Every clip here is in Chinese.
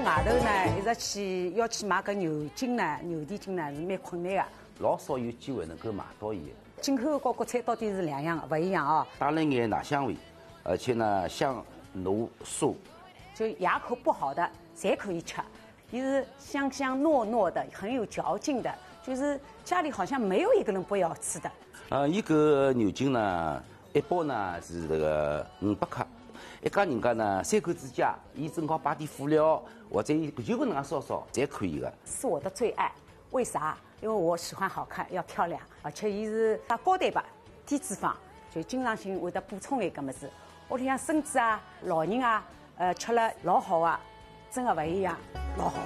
外头呢，一直要去买个牛筋呢，牛蹄筋呢是蛮困难的。 老少有机会能够买到伊。 进口和国产到底是两样，不一样啊。 带了眼奶香味，而且呢香浓酥。 就牙口不好的侪可以吃，也是香香糯糯的，很有嚼劲的，就是家里好像没有一个人不要吃的。 伊个牛筋呢，一包呢是这个500克，一家人家呢3口之家，伊正好摆点辅料或者就搿能样烧烧，侪可以的。 是我的最爱，为啥？因为我喜欢好看，要漂亮，而且伊是打高蛋白、低脂肪，就经常性会得补充一个么子。屋里向孙子啊、老人啊，吃了老好啊，真的不一样，老好。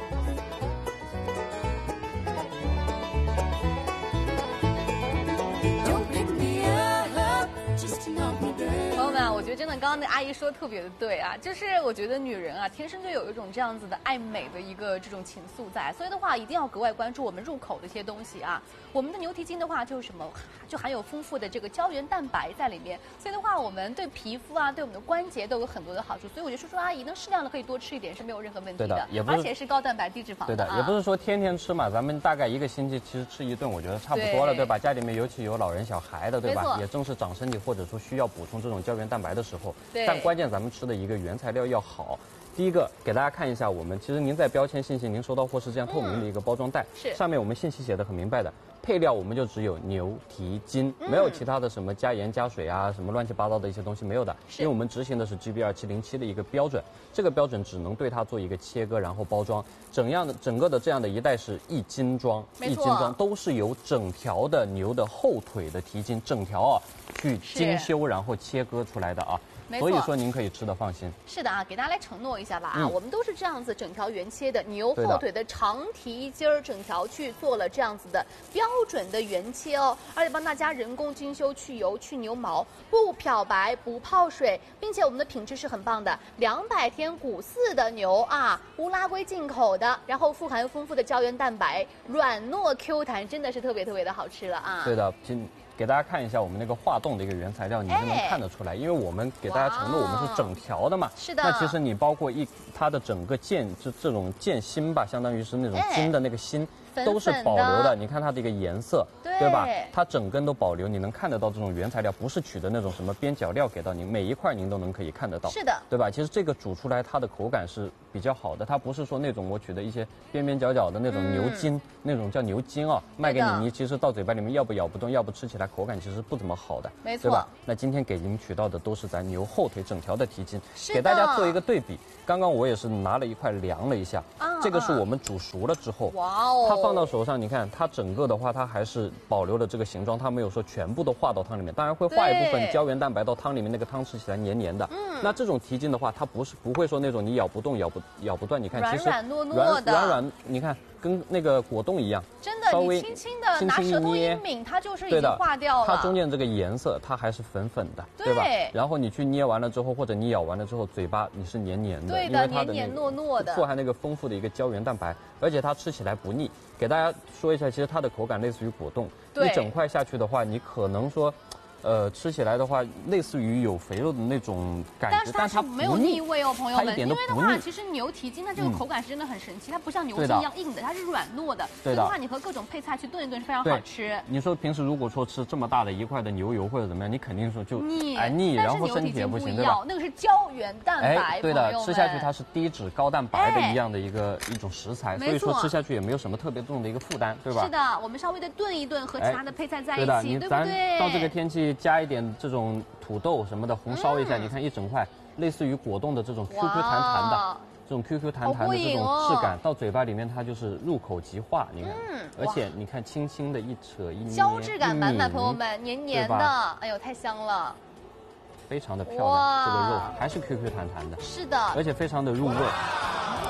朋友们，我觉得真的，刚刚那阿姨说的特别的对啊，就是我觉得女人啊，天生就有一种这样子的爱美的一个这种情愫在，所以的话，一定要格外关注我们入口的一些东西啊。我们的牛蹄筋的话，就是什么，就含有丰富的这个胶原蛋白在里面，所以的话，我们对皮肤啊，对我们的关节都有很多的好处。所以我觉得叔叔阿姨能适量的可以多吃一点是没有任何问题的，而且是高蛋白低脂肪的。 对的，也不是说天天吃嘛，咱们大概1个星期其实吃1顿，我觉得差不多了，对吧？家里面尤其有老人小孩的，对吧？也正是长身体或者说需要补充这种胶原蛋白的时候，但关键咱们吃的一个原材料要好。第一个，给大家看一下，我们其实您在标签信息您收到货是这样透明的一个包装袋，上面我们信息写的很明白的，配料我们就只有牛蹄筋，没有其他的什么加盐加水啊，什么乱七八糟的一些东西没有的，因为我们执行的是 GB2707的一个标准，这个标准只能对它做一个切割，然后包装，整个的这样的一袋是1斤装，1斤装都是由整条的牛的后腿的蹄筋，整条啊去精修然后切割出来的啊。所以说您可以吃得放心。 是的啊，给大家来承诺一下吧啊，我们都是这样子整条原切的牛后腿的长蹄筋儿，整条去做了这样子的标准的原切哦，而且帮大家人工精修去油去牛毛，不漂白不泡水，并且我们的品质是很棒的，200天骨饲的牛啊，乌拉圭进口的，然后富含丰富的胶原蛋白，软糯 Q 弹，真的是特别特别的好吃了啊。 对的，给大家看一下我们那个化冻的一个原材料，你就能看得出来，因为我们给大家承诺我们是整条的嘛。 是的。 那其实你包括它的整个腱，就这种腱心吧，相当于是那种筋的那个心，都是保留的。你看它的一个颜色，对吧？它整根都保留，你能看得到这种原材料，不是取的那种什么边角料给到您，每一块您都能可以看得到。 是的， 对吧？其实这个煮出来它的口感是比较好的，它不是说那种我取的一些边边角角的那种牛筋，那种叫牛筋啊，卖给你，你其实到嘴巴里面要不咬不动，要不吃起来口感其实不怎么好的， 没错， 对吧？那今天给您取到的都是咱牛后腿整条的蹄筋，给大家做一个对比。刚刚我也是拿了一块量了一下，这个是我们煮熟了之后， 哇哦， 它放到手上，你看它整个的话，它还是保留了这个形状，它没有说全部都化到汤里面，当然会化一部分胶原蛋白到汤里面，那个汤吃起来黏黏的。那这种蹄筋的话，它不会说那种你咬不动、咬不断，你看其实软糯糯的， 软，你看跟那个果冻一样， 真的，你轻轻的拿舌头一抿，它就是已经化掉了。 它中间这个颜色，它还是粉粉的，对吧？然后你去捏完了之后，或者你咬完了之后，嘴巴你是黏黏的， 对的，黏黏糯糯的， 富含那个丰富的一个胶原蛋白，而且它吃起来不腻。给大家说一下，其实它的口感类似于果冻，一整块下去的话，你可能说。吃起来的话，类似于有肥肉的那种感觉， 但是它没有腻味哦，朋友们。因为的话，其实牛蹄筋它这个口感是真的很神奇，它不像牛筋一样硬的，它是软糯的。所以的话，你和各种配菜去炖一炖是非常好吃。 你说平时如果说吃这么大的一块的牛油或者怎么样，你肯定说就腻，然后身体也不行，对吧？ 那个是胶原蛋白， 对的，吃下去它是低脂高蛋白的一样的一种食材，所以说吃下去也没有什么特别重的一个负担，对吧？ 是的，我们稍微的炖一炖，和其他的配菜在一起，对不对？ 到这个天气加一点这种土豆什么的红烧一下，你看一整块，类似于果冻的这种 QQ 弹弹的，这种 QQ 弹弹的这种质感，到嘴巴里面它就是入口即化，你看，而且你看轻轻的一扯一捏， 胶质感满满，朋友们，黏黏的，哎呦，太香了， 非常的漂亮，这个肉还是 QQ 弹弹的， 是的， 而且非常的入味。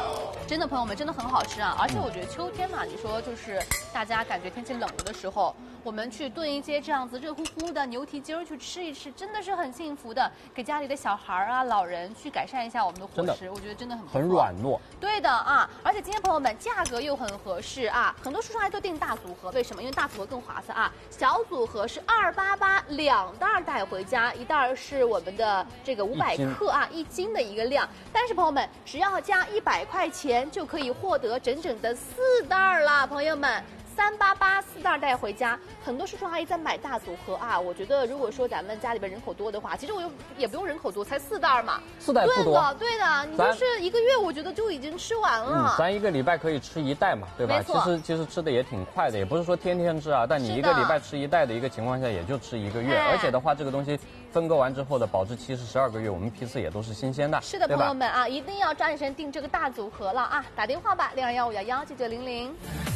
真的，朋友们，真的很好吃啊！而且我觉得秋天嘛，你说就是大家感觉天气冷了的时候，我们去炖一些这样子热乎乎的牛蹄筋儿去吃一吃，真的是很幸福的，给家里的小孩啊、老人去改善一下我们的伙食，我觉得真的很不错， 很软糯。 对的啊，而且今天朋友们价格又很合适啊，很多叔叔阿姨都订大组合，为什么？因为大组合更划算啊。小组合是288，2袋带回家，一袋是我们的这个500克啊，1斤的一个量。但是朋友们只要加100块钱就可以获得整整的4袋啦，朋友们。388，4袋带回家。很多叔叔阿姨在买大组合啊，我觉得如果说咱们家里边人口多的话，其实我也不用人口多，才4袋嘛。 4袋不多。 对的，你就是1个月，我觉得就已经吃完了。 咱1个礼拜可以吃1袋嘛，对吧？其实吃的也挺快的，也不是说天天吃啊。但你1个礼拜吃1袋的一个情况下，也就吃1个月。而且的话，这个东西分割完之后的保质期是12个月，我们批次也都是新鲜的。 是的，朋友们啊，一定要抓紧时间订这个大组合了啊！打电话吧，6215119900。